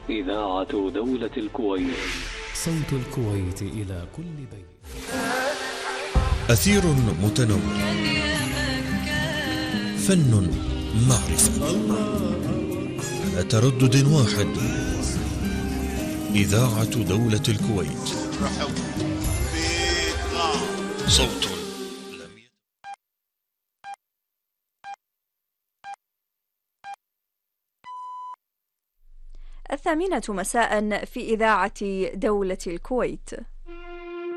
إذاعة دولة الكويت. صوت الكويت إلى كل بيت. أثير متنوع، فن، معرفة، على تردد واحد. إذاعة دولة الكويت، صوت لم الثامنة مساء في إذاعة دولة الكويت.